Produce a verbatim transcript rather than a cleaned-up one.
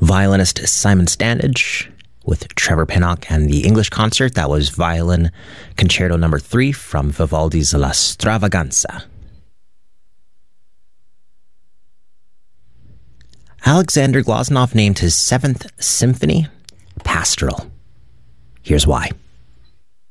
Violinist Simon Standage with Trevor Pinnock, and the English concert, that was Violin Concerto number three from Vivaldi's La Stravaganza. Alexander Glazunov named his seventh symphony Pastoral. Here's why.